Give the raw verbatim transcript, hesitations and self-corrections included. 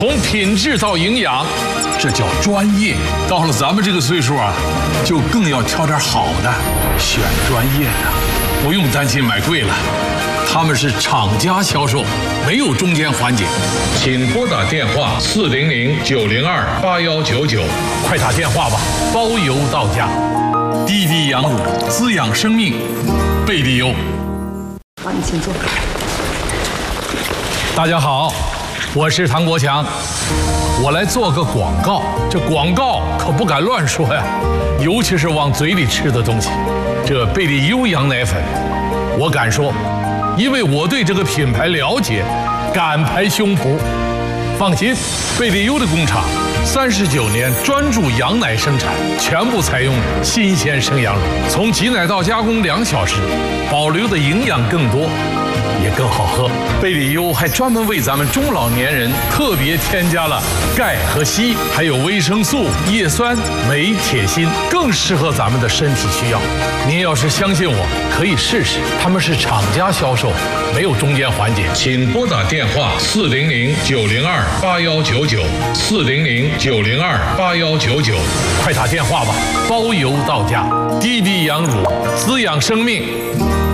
从品质到营养，这叫专业。到了咱们这个岁数啊，就更要挑点好的，选专业的，不用担心买贵了。他们是厂家销售，没有中间环节。请拨打电话四零零九零二八幺九九，快打电话吧，包邮到家。滴滴羊乳滋养生命，贝利优。 好，你请坐。 大家好，我是唐国强，我来做个广告。这广告可不敢乱说呀，尤其是往嘴里吃的东西。这贝利优羊奶粉，我敢说，因为我对这个品牌了解，敢拍胸脯。放心，贝利优的工厂三十九年专注羊奶生产，全部采用新鲜生羊乳，从挤奶到加工两小时，保留的营养更多，也更好喝。贝利优还专门为咱们中老年人特别添加了钙和硒，还有维生素、叶酸、镁、铁、锌，更适合咱们的身体需要。您要是相信我，可以试试。他们是厂家销售，没有中间环节。请拨打电话四零零九零二八幺九九，四零零九零二八幺九九，快打电话吧，包邮到家。滴滴羊乳，滋养生命。